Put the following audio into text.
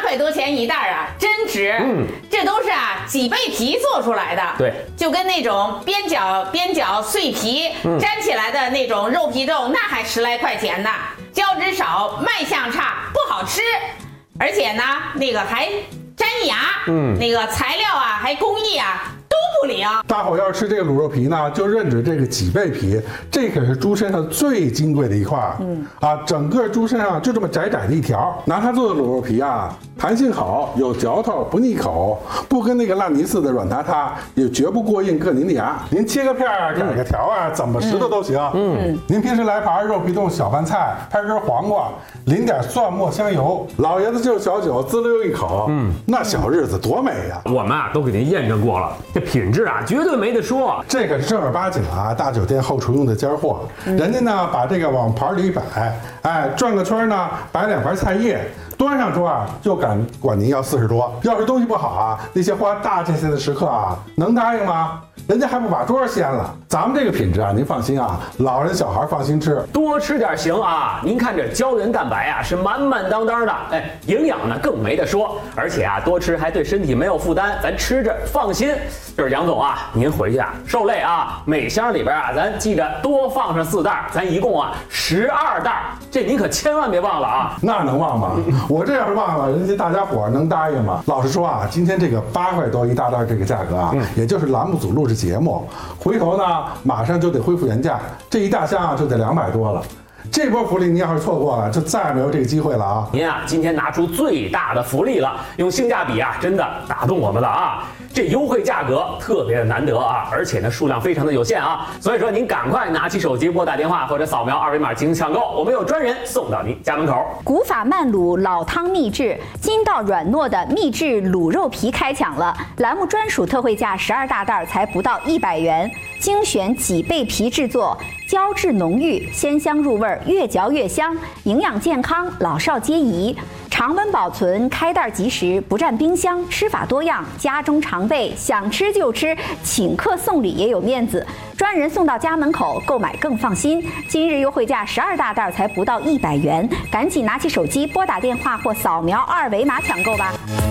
块多钱一袋啊，真值。这都是脊背皮做出来的。 对， 就跟那种边角碎皮粘起来的那种肉皮冻，那还10来块钱呢。胶质少，卖相差，不好吃，而且呢，那个还粘牙。那个材料还工艺都不灵。 大伙要是吃这个卤肉皮呢，就认准这个脊背皮，这可是猪身上最金贵的一块。整个猪身上就这么窄窄的一条，拿它做的卤肉皮弹性好，有嚼头，不腻口，不跟那个烂泥似的软塌塌，也绝不过硬硌您的牙。您切个片儿，改个条怎么食的都行。您平时来盘肉皮冻小拌菜，拍根黄瓜，淋点蒜末香油，老爷子就是小酒，滋溜一口，那小日子多美呀！ 我们都给您验证过了，这品质绝对没得说。 这可是正儿八经大酒店后厨用的尖货。人家呢把这个往盘里一摆，转个圈呢，摆2盘菜叶，端上桌就敢管您要40多。要是东西不好那些花大这些的食客能答应吗？人家还不把桌掀了。咱们这个品质您放心老人小孩放心吃， 多吃点行您看这胶原蛋白是满满当当的，营养呢更没得说，而且多吃还对身体没有负担，咱吃着放心。就是杨总您回去受累每箱里边咱记着多放上4袋，咱一共12袋，这您可千万别忘了那能忘吗？我这要是忘了，人家大家伙能答应吗？老实说今天这个8块多一大袋这个价格也就是栏目组录制节目，回头呢马上就得恢复原价，这一大箱就得200多了。这波福利您要是错过了，就再也没有这个机会了您今天拿出最大的福利了，用性价比真的打动我们了这优惠价格特别的难得而且呢数量非常的有限所以说您赶快拿起手机拨打电话或者扫描2维码进行抢购，我们有专人送到您家门口。 古法慢卤老汤秘制，筋道软糯的秘制卤肉皮开抢了，栏目专属特惠价12大袋才不到100元，精选脊背皮制作，胶质浓郁，鲜香入味，越嚼越香，营养健康，老少皆宜。常温保存，开袋即食，不占冰箱，吃法多样，家中常备，想吃就吃，请客送礼也有面子，专人送到家门口，购买更放心。今日优惠价12大袋才不到100元，赶紧拿起手机拨打电话或扫描2维码抢购吧。